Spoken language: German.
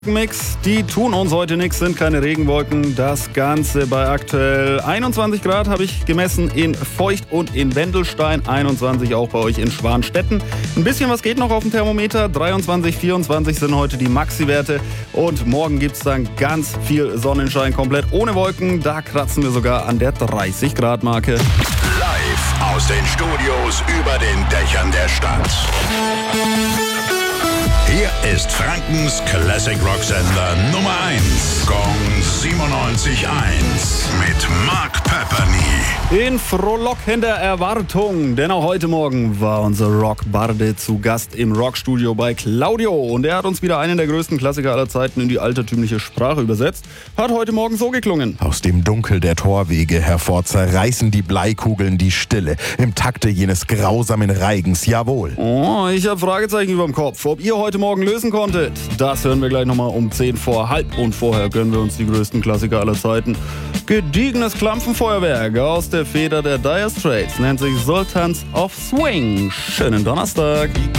Mix, die tun uns heute nichts, sind keine Regenwolken. Das Ganze bei aktuell 21 Grad habe ich gemessen in Feucht und in Wendelstein, 21 auch bei euch in Schwanstetten. Ein bisschen was geht noch auf dem Thermometer, 23, 24 sind heute die Maxi-Werte und morgen gibt es dann ganz viel Sonnenschein, komplett ohne Wolken. Da kratzen wir sogar an der 30-Grad-Marke. Live aus den Studios über den Dächern der Stadt. Hier ist Frankens Classic Rock Sender Nummer 1. Gong 97.1 mit Mark Pepperny. In frohlockender Erwartung, denn auch heute Morgen war unser Rockbarde zu Gast im Rockstudio bei Claudio. Und er hat uns wieder einen der größten Klassiker aller Zeiten in die altertümliche Sprache übersetzt. Hat heute Morgen so geklungen. Aus dem Dunkel der Torwege hervor zerreißen die Bleikugeln die Stille. Im Takte jenes grausamen Reigens, jawohl. Oh, ich habe Fragezeichen über dem Kopf. Ob ihr heute Morgen lösen konntet, das hören wir gleich nochmal um 10 vor halb. Und vorher gönnen wir uns die größten Klassiker aller Zeiten. Gediegenes Klampfenfeuerwerk aus der Feder der Dire Straits nennt sich Sultans of Swing. Schönen Donnerstag.